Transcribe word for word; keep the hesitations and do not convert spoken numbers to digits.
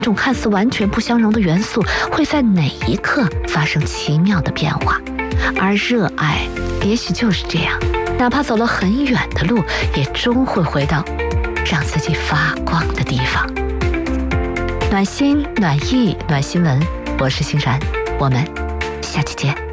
这种看似完全不相容的元素会在哪一刻发生奇妙的变化，而热爱也许就是这样，哪怕走了很远的路，也终会回到让自己发光的地方。暖心暖意暖新闻，我是欣然，我们下期见。